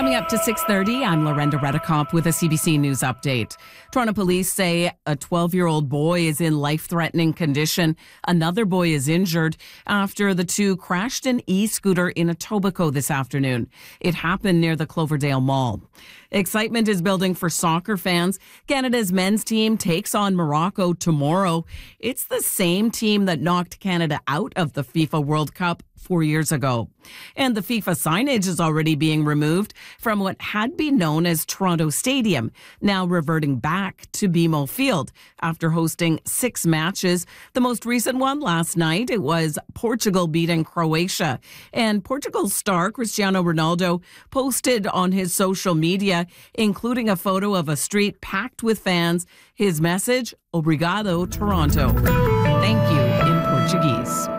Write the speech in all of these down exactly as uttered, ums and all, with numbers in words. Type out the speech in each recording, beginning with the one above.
Coming up to six thirty, I'm Lorenda Redekop with a C B C News update. Toronto police say a twelve-year-old boy is in life-threatening condition. Another boy is injured after the two crashed an e-scooter in Etobicoke this afternoon. It happened near the Cloverdale Mall. Excitement is building for soccer fans. Canada's men's team takes on Morocco tomorrow. It's the same team that knocked Canada out of the FIFA World Cup four years ago. And the FIFA signage is already being removed from what had been known as Toronto Stadium, now reverting back to B M O Field after hosting six matches. The most recent one last night, it was Portugal beating Croatia. And Portugal's star, Cristiano Ronaldo, posted on his social media, including a photo of a street packed with fans. His message, Obrigado, Toronto. Thank you in Portuguese.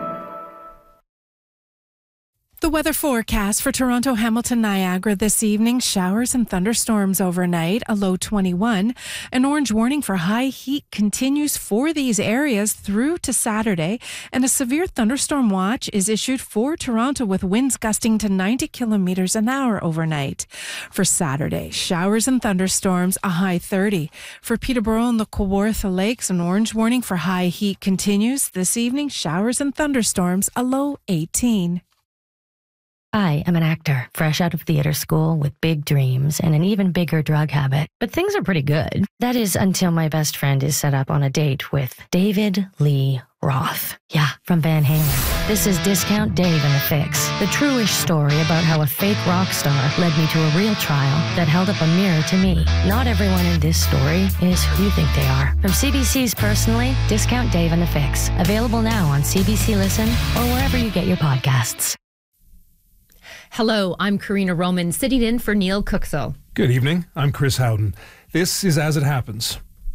The weather forecast for Toronto, Hamilton, Niagara this evening. Showers and thunderstorms overnight, a low twenty-one. An orange warning for high heat continues for these areas through to Saturday. And a severe thunderstorm watch is issued for Toronto with winds gusting to ninety kilometers an hour overnight. For Saturday, showers and thunderstorms, a high thirty. For Peterborough and the Kawartha Lakes, an orange warning for high heat continues this evening. Showers and thunderstorms, a low eighteen. I am an actor, fresh out of theater school with big dreams and an even bigger drug habit. But things are pretty good. That is until my best friend is set up on a date with David Lee Roth. Yeah, from Van Halen. This is Discount Dave and the Fix, the true-ish story about how a fake rock star led me to a real trial that held up a mirror to me. Not everyone in this story is who you think they are. From C B C's Personally, Discount Dave and the Fix. Available now on C B C Listen or wherever you get your podcasts. Hello, I'm Karina Roman, sitting in for Neil Cookthall. Good evening, I'm Chris Howden. This is As It Happens.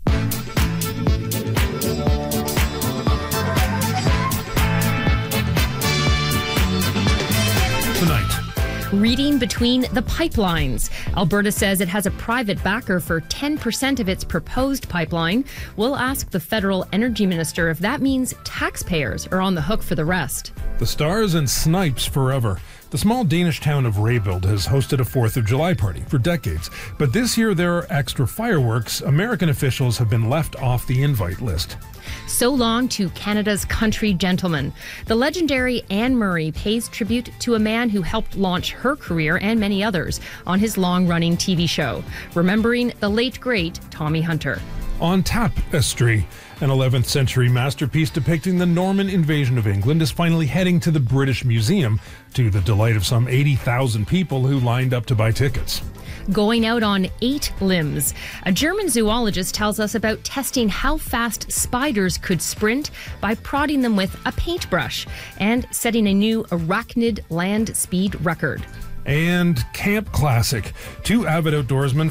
Tonight. Reading between the pipelines. Alberta says it has a private backer for ten percent of its proposed pipeline. We'll ask the federal energy minister if that means taxpayers are on the hook for the rest. The Stars and Snipes forever. The small Danish town of Raybild has hosted a fourth of July party for decades. But this year there are extra fireworks. American officials have been left off the invite list. So long to Canada's country gentleman. The legendary Anne Murray pays tribute to a man who helped launch her career and many others on his long-running T V show, remembering the late, great Tommy Hunter. On Tapestry, an eleventh century masterpiece depicting the Norman invasion of England is finally heading to the British Museum, to the delight of some eighty thousand people who lined up to buy tickets. Going out on eight limbs. A German zoologist tells us about testing how fast spiders could sprint by prodding them with a paintbrush and setting a new arachnid land speed record. And Camp Classic. Two avid outdoorsmen